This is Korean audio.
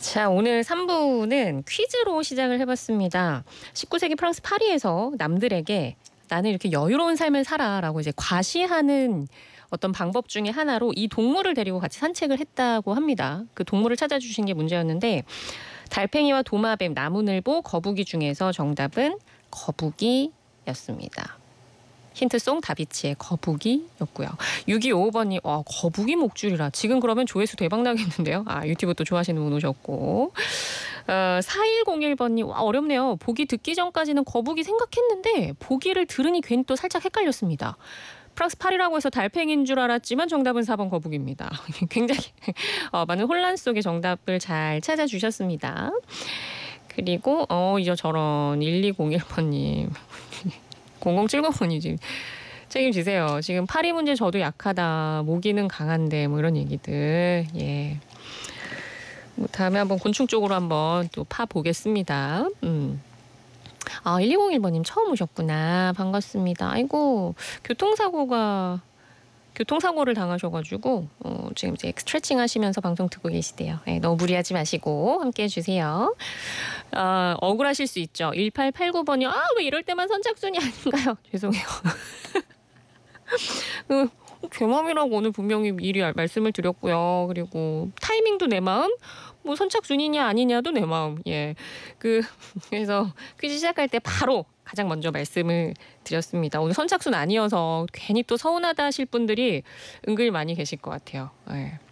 자, 오늘 3부는 퀴즈로 시작을 해봤습니다. 19세기 프랑스 파리에서 남들에게 나는 이렇게 여유로운 삶을 살아라고 이제 과시하는 어떤 방법 중에 하나로 이 동물을 데리고 같이 산책을 했다고 합니다. 그 동물을 찾아주신 게 문제였는데 달팽이와 도마뱀, 나무늘보, 거북이 중에서 정답은 거북이였습니다. 힌트송 다비치의 거북이였고요. 6255번이 거북이 목줄이라 지금 그러면 조회수 대박 나겠는데요. 유튜브 또 좋아하시는 분 오셨고 4101번이 어렵네요. 보기 듣기 전까지는 거북이 생각했는데 보기를 들으니 괜히 또 살짝 헷갈렸습니다. 프랑스 파리라고 해서 달팽이인 줄 알았지만 정답은 4번 거북입니다. 굉장히 많은 혼란 속에 정답을 잘 찾아주셨습니다. 그리고 이저 저런 1201번님 0070번이 지금 책임지세요. 지금 파리 문제 저도 약하다. 모기는 강한데 뭐 이런 얘기들. 예. 뭐 다음에 한번 곤충 쪽으로 한번 또 파 보겠습니다. 1201번님 처음 오셨구나. 반갑습니다. 아이고 교통사고를 당하셔가지고 지금 이제 스트레칭 하시면서 방송 듣고 계시대요. 네, 너무 무리하지 마시고 함께해 주세요. 억울하실 수 있죠. 1889번이요. 왜 이럴 때만 선착순이 아닌가요? 죄송해요. 제 마음이라고 오늘 분명히 미리 말씀을 드렸고요. 그리고 타이밍도 내 마음, 뭐 선착순이냐 아니냐도 내 마음. 예. 그래서 퀴즈 시작할 때 바로 가장 먼저 말씀을 드렸습니다. 오늘 선착순 아니어서 괜히 또 서운하다 하실 분들이 은근히 많이 계실 것 같아요. 예.